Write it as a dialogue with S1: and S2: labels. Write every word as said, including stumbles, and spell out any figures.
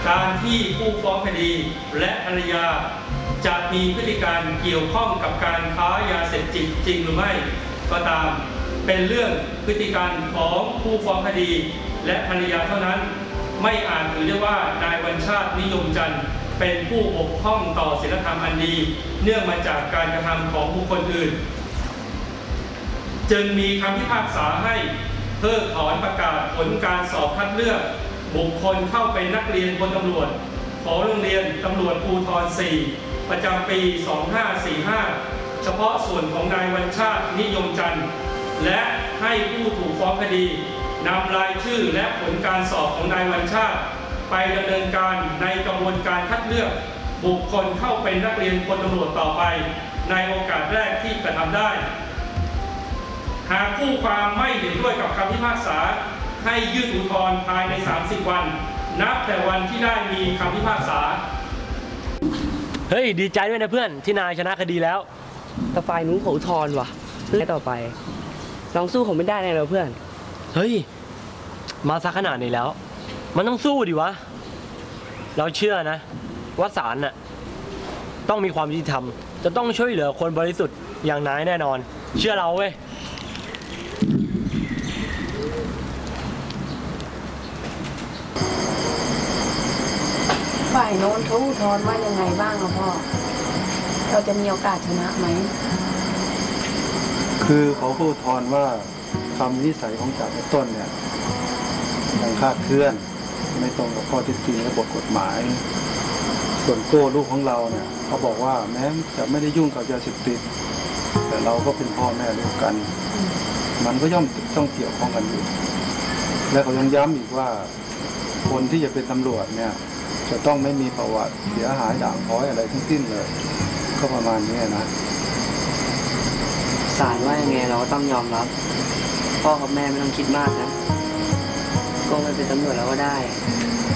S1: การที่ผู้ฟ้องคดีและภรรยาจะมีพฤติการเกี่ยวข้องกับการค้ายาเสพติดจริงหรือไม่ก็ตามเป็นเรื่องพฤติการของผู้ฟ้องคดีและภรรยาเท่านั้นไม่อาจถือได้ว่านายวัญชาตินิยมจันทร์เป็นผู้บกพร่องต่อศีลธรรมอันดีเนื่องมาจากการกระทำของบุคคลอื่นจึงมีคำพิพากษาให้เพิกถอนประกาศผลการสอบคัดเลือกบุคคลเข้าเป็นนักเรียนพลตำรวจของโรงเรียนตำรวจภูธรสี่ประจำปีสองห้าสี่ห้าเฉพาะส่วนของนายวัญชาตินิยมจันทร์และให้ผู้ถูกฟ้องคดีนำรายชื่อและผลการสอบของนายวัญชาติไปดำเนินการในกระบวนการคัดเลือกบุคคลเข้าเป็นนักเรียนพลตำรวจต่อไปในโอกาสแรกที่กระทำได้หากผู้ความไม่เห็นด้วยกับคำพิพากษาให้ยื่นอุทธรณ์ภายในสามสิบวันนับแต่วันที่ได้มีคำพิพากษา
S2: เฮ้ยดีใจด้วยนะเพื่อนที่นายชนะคดีแล้ว
S3: แต่ฝ่ายนู้นเขาอุทธรณ์ว่ะและต่อไปลองสู้ผมไม่ได้แน่เลยเพื่อน
S2: เฮ้ยมาซะขนาดนี้แล้วมันต้องสู้ดิวะเราเชื่อนะว่าศาลน่ะต้องมีความยุติธรรมจะต้องช่วยเหลือคนบริสุทธิ์อย่างนายแน่นอนเชื่อเราเว้ย
S4: ฝ่ายโน้นเขาอุทธรณ์ว่ายังไงบ้างครับพ่อเราจะมีโอกาสชนะไหม
S5: คือเขาพูดทอนว่าคำวิสัยของจ่าต้นเนี่ยยังคลาดเคลื่อนไม่ตรงกับข้อเท็จจริงและบทกฎหมายส่วนโก้ลูกของเราเนี่ยเขาบอกว่าแม้จะไม่ได้ยุ่งกับยาเสพติดแต่เราก็เป็นพ่อแม่ลูกกันมันก็ย่อมต้องเกี่ยวข้องกันอยู่และเขายังย้ำอีกว่าคนที่จะเป็นตำรวจเนี่ยจะต้องไม่มีประวัติเสียหายด่างพร้อยอะไรทั้งสิ้นเลยก็ประมาณนี้นะ
S3: ศาลว่ายังไงเราก็ต้องยอมรับพ่อกับแม่ไม่ต้องคิดมากนะก็ไม่เป็นตำรวจแล้วก็ได้